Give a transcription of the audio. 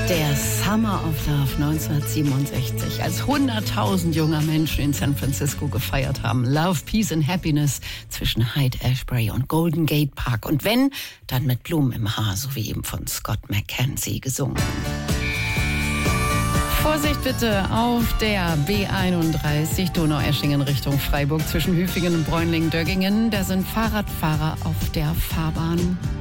Der Summer of Love 1967, als 100.000 junger Menschen in San Francisco gefeiert haben. Love, Peace and Happiness zwischen Haight-Ashbury und Golden Gate Park. Und wenn, dann mit Blumen im Haar, so wie eben von Scott McKenzie gesungen. Vorsicht bitte auf der B31 Donaueschingen Richtung Freiburg zwischen Hüfingen und Bräunlingen-Döggingen. Da sind Fahrradfahrer auf der Fahrbahn.